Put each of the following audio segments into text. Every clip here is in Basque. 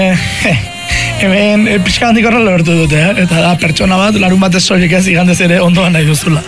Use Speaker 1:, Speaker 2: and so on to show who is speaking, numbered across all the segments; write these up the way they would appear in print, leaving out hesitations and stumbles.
Speaker 1: Hemen pixka handik horrela lortu dute, eta da pertsona bat, larun batez soilik ez igandez ere ondoan nahi duzula.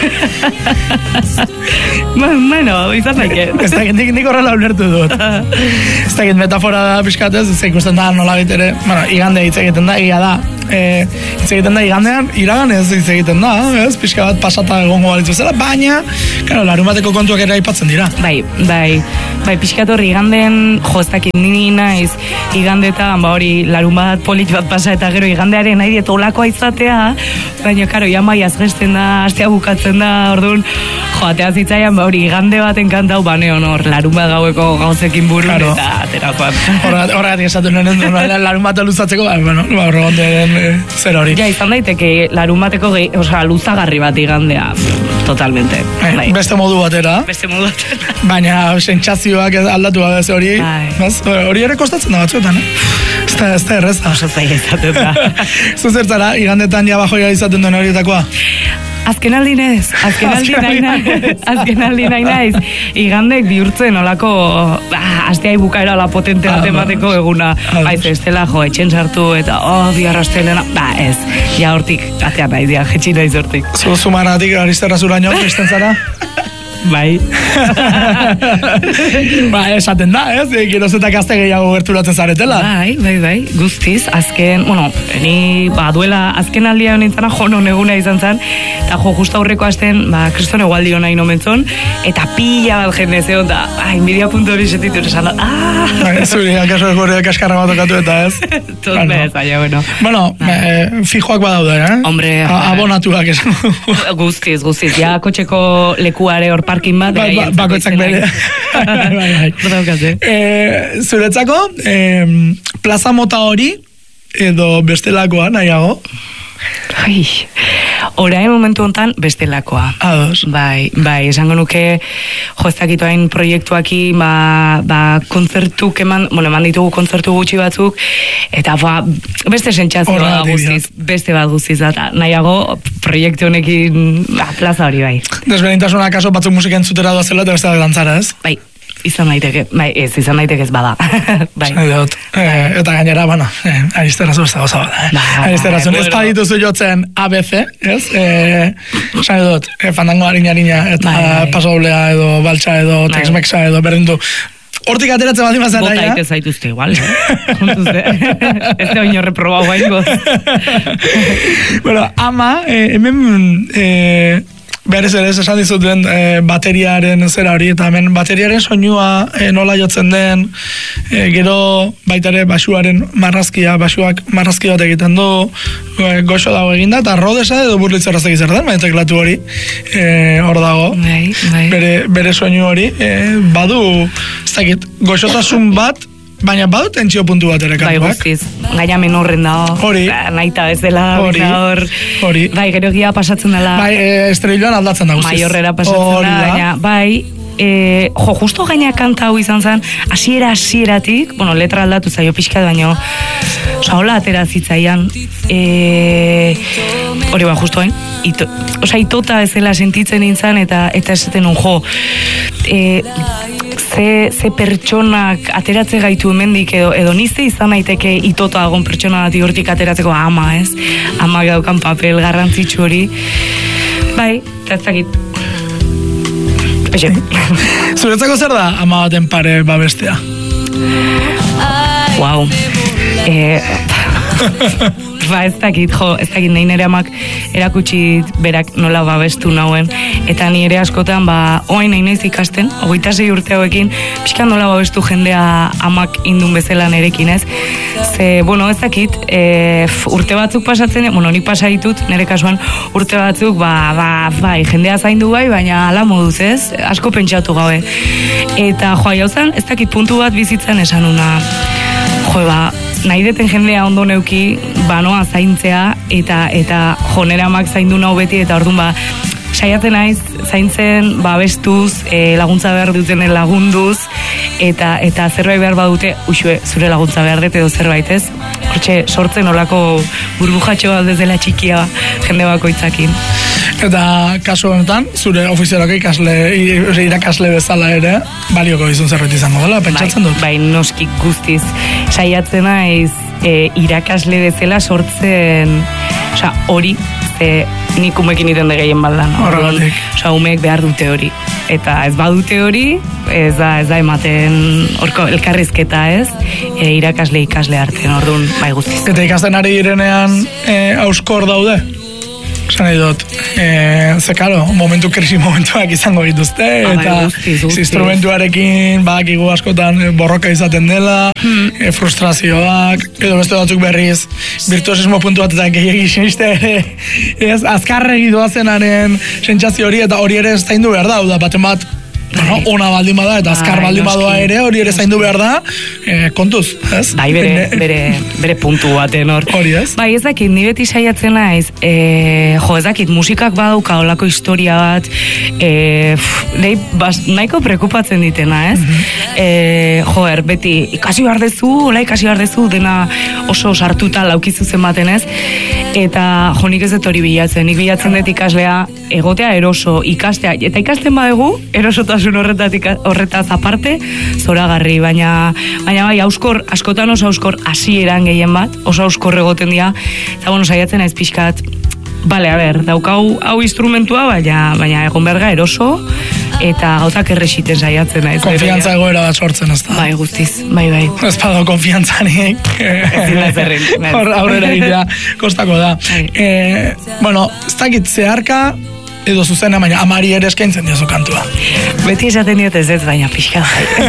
Speaker 2: Bueno, izan daike.
Speaker 1: Ez dakit, nik horrela ulertu dut. Ez dakit, metafora da pixkatez, ez ikusten da nola bitere, igande hitz egiten da, egia da. Hitz egiten da igandean, iraganez hitz egiten da, ez? Pixka bat pasata egongo balitzu zela, baina, larun bateko kontuak ere aipatzen dira.
Speaker 2: Bai, pixkat hori igandean, joztak nini naiz, igandetan, hori larun bat polit bat pasa eta gero igandearen nahi diet olakoa izatea, baina, karo, jamai azgesten da, astea bukatzen da, orduan, atea zitzaian, hori igande baten kantau, baneon hor, larun bat gaueko gauzekin burun, claro. Eta aterakoan.
Speaker 1: Horregatik esatu nenen, larun bat luzatzeko, horregonden zer hori.
Speaker 2: Ja, izan daiteke, larun bateko luzagarri bat igandea, totalmente.
Speaker 1: Beste modu batera. Baina, sentsazioak aldatu bat ez hori, hori ere kostatzen da batzuetan, Ez da erreza.
Speaker 2: Oso zaila izaten da.
Speaker 1: Zuzertzara, igandetan ja bajoia izaten duen horietakoa?
Speaker 2: Azkenaldi nahi naiz. Igandek bihurtzen olako asteai bukaera la potente bat emateko eguna. Baiz, ez dela etxen sartu eta biharra astelena. Ez, ja hortik, atea nahi dia, jetxi naiz hortik.
Speaker 1: Zumaratik, Aristerra zuraino, esten zara?
Speaker 2: Bai.
Speaker 1: Esaten da, ez? Geroz eta gazte gehiago gerturatzen zaretela.
Speaker 2: Bai, guztiz. Azken, ni duela azken aldia honintzana jonon eguna izan zen, eta justa aurreko asten, kriston egualdi hona inomentzon, eta pila bat jende zeon, da, inbidia puntu hori setitu, esan da,
Speaker 1: Zuri, akaso gure kaskarra bat okatu eta ez?
Speaker 2: Tozmez, bueno.
Speaker 1: Bueno, fijoak badaude,
Speaker 2: Hombre,
Speaker 1: abonatuak esan.
Speaker 2: Guztiz, ja, kotxeko lekuare hor parkin bat.
Speaker 1: Bakoitzak bere. Zuretzako, plaza mota hori, edo bestelakoa nahiago?
Speaker 2: Orain momentu hontan bestelakoa.
Speaker 1: Ados.
Speaker 2: Bai, esango nuke joztakitoain proiektuaki kontzertuk eman ditugu kontzertu gutxi batzuk, eta beste sentsazioa da guztiz, beste bat guztiz da, nahiago proiektu honekin plaza hori bai.
Speaker 1: Desberdintasuna kaso batzuk musika entzutera doazela eta beste dantzara, ez?
Speaker 2: Bai. Izan daiteke ez bada. Bai.
Speaker 1: Eta gainera, Aristerrazu ez da goza bada. Aristerrazu, ez da dituzu jotzen ABC, ez? Zan dut, fandango harina, eta pasoblea edo baltsa edo texmexa edo berdindu. Hortik ateratzen bat imazan da,
Speaker 2: Bota ite zaituzte igual, Ez da oino reprobau gaingo.
Speaker 1: Bueno, ama, hemen... Berez ere, esan dizuten bateriaren zera hori, eta hemen bateriaren soinua nola jotzen den, gero baita ere basuaren basuak marrazki bat egiten du, goxo dago eginda, eta rodesa edo burlitzera zer den, baina teklatu hori, hor dago, bere soinu hori, badu, ez dakit, goxotasun bat, baina badut tentsio puntu bat ere kantuak.
Speaker 2: Bai, guztiz. Gaina menorren dago.
Speaker 1: Hori.
Speaker 2: Naita ez dela.
Speaker 1: Hori.
Speaker 2: Bai, gero gia pasatzen dela.
Speaker 1: Bai, estrelloan aldatzen da guztiz.
Speaker 2: Maiorrera pasatzen da. Baina, bai, justo gaina kanta hau izan zen, hasieratik, letra aldatu zaio pixka, baina, hola atera zitzaian, hori justo hain, itota ez dela sentitzen nintzen, eta esaten ze pertsonak ateratze gaitu hemendik edo nizte izan daiteke itota agon pertsona bat hortik ateratzeko ama, ez? Ama gaukan papel garrantzitsu hori. Bai, ez dakit.
Speaker 1: Zuretzako zer da ama baten pare babestea?
Speaker 2: Wow. Ez dakit nahi nire amak erakutsi berak nola babestu nauen, eta ni ere askotan oain nahi naiz ikasten, 26 urte hauekin, pixkan nola babestu jendea amak indun bezala nerekin, ez? Ze, ez dakit, urte batzuk pasatzen, nik pasa ditut, nire kasuan urte batzuk, bai, jendea zaindu bai, baina ala moduz, ez? Asko pentsatu gabe. Eta jauzan, ez dakit puntu bat bizitzen esan una, nahi deten jendea ondo neuki, banoa zaintzea, eta nere amak zaindu nau beti, eta orduan saiatzen naiz, zaintzen, babestuz, laguntza behar duten lagunduz, eta zerbait behar badute, zure laguntza behar dut edo zerbait, ez? Hortxe, sortzen olako burbujatxo aldez dela txikia jende bakoitzakin.
Speaker 1: Eta kasu honetan, zure ofizialak irakasle bezala ere, balioko izun zerbait izango dela, pentsatzen dut.
Speaker 2: Bai, noski guztiz. Saiatzen naiz irakasle bezala sortzen, hori, nik umekin iten gehien baldan.
Speaker 1: Horregatik.
Speaker 2: Umeek behar dute hori. Eta ez badute hori, ez da ematen orko elkarrizketa, ez? Irakasle ikasle artean, orduan, bai guztiz.
Speaker 1: Eta ikasten ari direnean hauskor daude? Esan nahi dut, karo, krisi momentuak izango dituzte, eta instrumentuarekin badakigu askotan borroka izaten dela, frustrazioak, edo beste batzuk berriz, virtuosismo puntu bat eta gehiagi siniste ere, azkarregi doazenaren sentsazio hori, eta hori ere zaindu behar da, baten bat, ona baldin bada eta azkar baldin badoa ere hori ere zaindu behar da, kontuz, ez?
Speaker 2: Bai, bere puntu baten hor.
Speaker 1: Hori ez?
Speaker 2: Bai, ez dakit, ni beti saiatzen naiz, ez dakit, musikak badauka olako historia bat, nahiko prekupatzen ditena, ez? Beti, ikasi behar dezu, dena oso sartuta laukizu zen baten, ez? Eta nik ez dut hori bilatzen, nik bilatzen dut ikaslea egotea eroso, ikastea, eta ikasten badegu, erosotasun horretaz aparte, zoragarri, baina bai, askotan oso hauskor hasieran gehien bat, oso hauskor egoten dira, eta saiatzen ez pixkat, daukau hau instrumentua, baina egon berga eroso, eta gauzak errexiten saiatzen naiz.
Speaker 1: Konfiantza egoera bat sortzen, ez da?
Speaker 2: Bai, guztiz, bai.
Speaker 1: Ez badago konfiantzanik. Aurrera egitea, kostako da. Ez dakit zeharka, edo zuzena, baina amari ere eskaintzen diozu kantua.
Speaker 2: Beti esaten diot ez, baina pixka.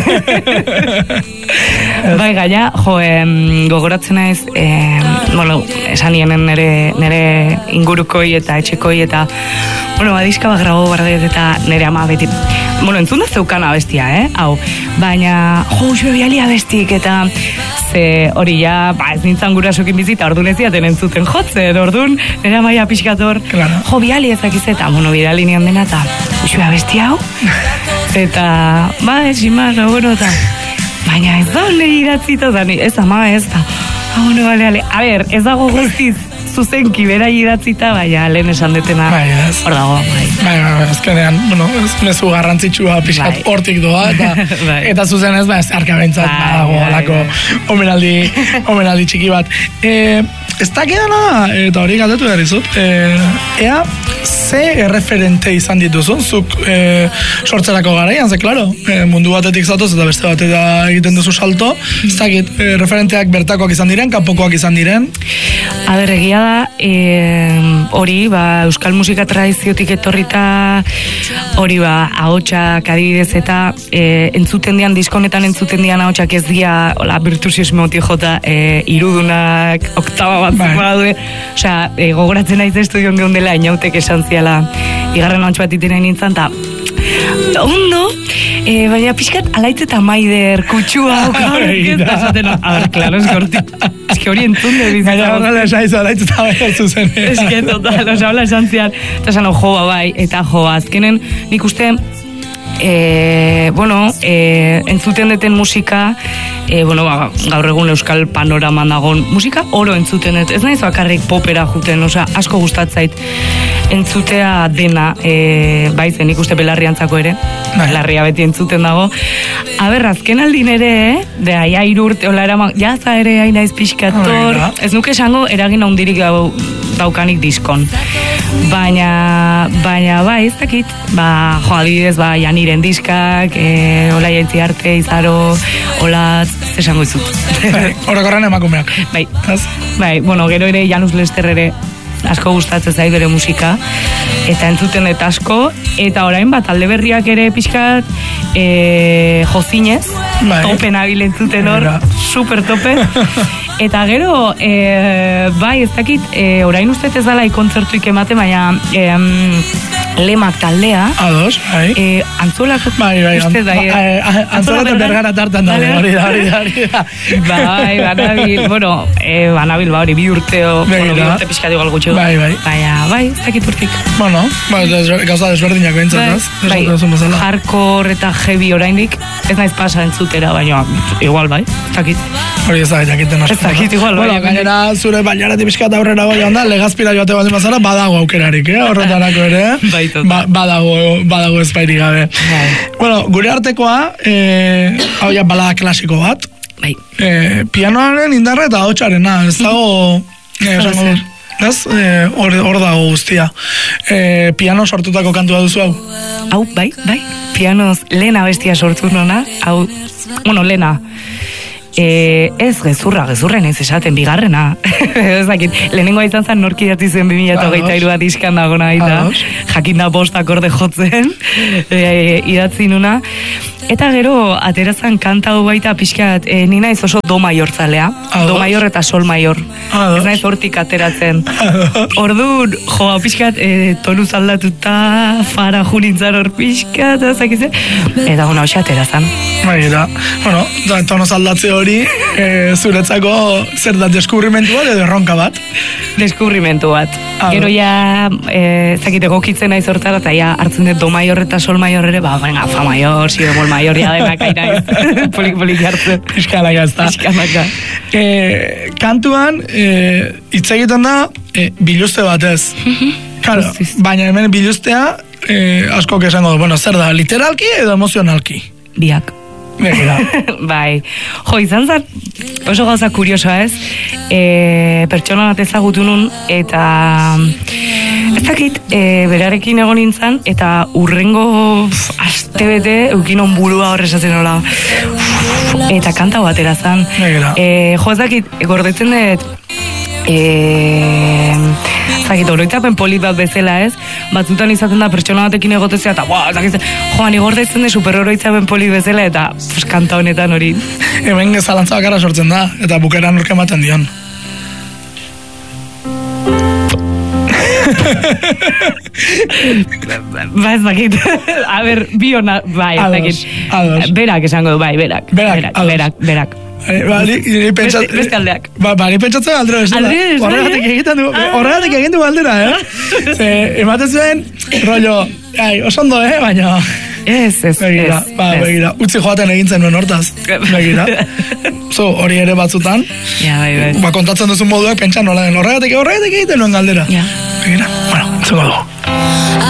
Speaker 2: Bai, gaia, gogoratzen naiz, esan nienen nire ingurukoi eta etxekoi eta, adiska bat grabo bardet eta nire ama beti, entzun da zeukan abestia, hau, baina, usbe biali abestik eta hori ja, ez nintzen gurasokin bizita, orduan ez diaten entzuten jotzen, orduan, nire amaia pixkator, biali ezakiz eta, bidali nion dena eta, usbe abestia hau, eta, ez imaz, eta, baina ez da hone iratzita, ez ama, ez da, a ber, ez dago guztiz, zuzenki bera idatzita, baina lehen esan detena hor dago.
Speaker 1: Azkenean, mezu garrantzitsua pixkat hortik doa, eta zuzen ez, ez harka bentzat, dago, omenaldi txiki bat. Ez dakidana, eta hori galdetu behar izut, ea, ze erreferente izan dituzun, zuk sortzerako garaian, ze, klaro, mundu batetik zatoz eta beste bateta egiten duzu salto, ez dakit, referenteak bertakoak izan diren, kanpokoak izan diren?
Speaker 2: Egia da, hori, euskal musika tradiziotik etorrita, hori, ahotsak adibidez eta entzuten dian, diskonetan entzuten dian ahotsak ez dia, virtuosismotik jota, irudunak, oktaba bat badue, gogoratzen naiz estudion geundela, inautek esan ziala, bigarren ahots bat iten nahi nintzen, eta ondo, baina pixkat alaitz eta maider, kutsua, klaro, ez que hori entzun de bizitza.
Speaker 1: Baina horrela esaiz alaitz eta maider zuzen.
Speaker 2: Ez que total, habla esan zian, eta esan bai, eta azkenen nik uste, entzuten deten musika, gaur egun euskal panoraman dagoen musika, oro entzuten dut, ez nahiz bakarrik popera juten, asko gustatzait entzutea dena, zen nik uste belarriantzako ere, belarria beti entzuten dago. Azken aldin ere, de aia irurte, hola eraman, jaza ere haina izpixkator, ez nuke esango eragin handirik daukanik diskon. Baina ez dakit, adibidez, Janiren diskak, hola jaitzi arte, izaro, hola, esango izut.
Speaker 1: Horrekorren emakumeak.
Speaker 2: Bai, gero ere Janus Lester ere asko gustatzen zait bere musika, eta entzuten dut asko, eta orain alde berriak ere pixkat jozinez, tope nabil entzuten hor, super tope, eta gero, ez dakit, orain ustez ez dala kontzertuik ematen, baina Lemak taldea.
Speaker 1: Ados, bai.
Speaker 2: Antzolak,
Speaker 1: bai. Antzolak bergara tartan da, hori da.
Speaker 2: Bai, banabil, bueno, banabil, hori, bi urteo, bi urte pixkat igual gutxo.
Speaker 1: Bai.
Speaker 2: Baina, bai, ez dakit urtik.
Speaker 1: Bueno, gauza desberdinak behintzat,
Speaker 2: bai, hardcore eta heavy oraindik, ez naiz pasa entzutera, baina, igual, bai, ez dakit.
Speaker 1: Hori ez da, jakiten asko.
Speaker 2: Ez dakit, igual, bai.
Speaker 1: Bueno, gainera, zure bailaratik pixkat aurrera goian da, legazpira joate bat emazara, badago aukerarik, horretarako ere. Badago ezpairik gabe. Bueno, gure artekoa, hau ja balada klasiko bat.
Speaker 2: Bai.
Speaker 1: Pianoaren indarra eta hotxarena, ez dago... Hor dago guztia. Piano sortutako kantua duzu hau?
Speaker 2: Hau, bai. Pianoz lehena bestia sortu nona. Hau, bueno, lehena. Ez gezurren ez esaten, bigarrena. Ez dakit, lehenengoa izan zen norki dati zen 2008 diskan dagona eta jakin da bost akorde jotzen idatzi nuna. Eta gero, aterazan kanta hau baita pixkat, ni naiz oso do maior zalea. Do maior eta sol maior. Ez naiz hortik ateratzen. Orduan, pixkat, tonuz aldatuta, fara junintzan hor pixkat, ezakize. Eta gona hoxe aterazan.
Speaker 1: Baina, bueno, tonuz aldatze hori, zuretzako zer da deskubrimentu bat edo erronka bat?
Speaker 2: Deskubrimentu bat. Gero ja, ezakiteko kitzen naiz hortara, eta ja hartzen dut do maior eta sol maior ere, venga, fa maior, si bemol maior, ja denak aina polik hartzen.
Speaker 1: Piskanaka ez da.
Speaker 2: Piskanaka.
Speaker 1: Kantuan, hitz egiten da, biluzte batez. Claro, baina hemen biluztea, asko esango du, bueno, zer da, literalki edo emozionalki?
Speaker 2: Biak. Bai, izan zen oso gauza kuriosoa ez, pertsona bat ezagutu nun eta ez dakit berarekin egon nintzen eta urrengo astebete eukinon burua horrezatzen nola eta kanta batera zen. Ez dakit, gordetzen dut zakit, oroitzapen polit bat bezala ez, batzutan izaten da pertsona batekin egotezea eta ni gordetzen de super oroitzapen polit bezala eta kanta honetan hori.
Speaker 1: Hemen zalantza bakarra sortzen da, eta bukera norke ematen dion.
Speaker 2: Ez dakit, a ber, biona, bai, ez dakit. Berak esango du, bai, berak. Beste aldeak.
Speaker 1: Ni pentsatzen aldera bezala. Horregatik egin du aldera, ematen zuen, rollo, oso ondo, baina...
Speaker 2: Ez.
Speaker 1: Begira, utzi joaten egintzen nuen hortaz. Begira. Hori ere batzutan.
Speaker 2: Bai.
Speaker 1: Kontatzen duzun moduak pentsa nola den. Horregatik egiten nuen galdera.
Speaker 2: Begira,
Speaker 1: bueno, entzuko dugu.